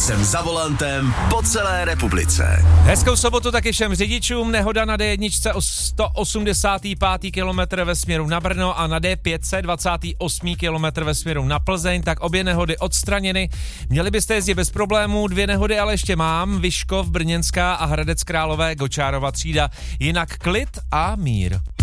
Jsem za volantem po celé republice. Hezkou sobotu taky všem řidičům. Nehoda na D1 o 185. kilometr ve směru na Brno a na D5 28. kilometr ve směru na Plzeň, tak obě nehody odstraněny. Měli byste jezdit bez problémů, 2 nehody ale ještě mám. Vyškov, Brněnská a Hradec Králové, Gočárova třída. Jinak klid a mír.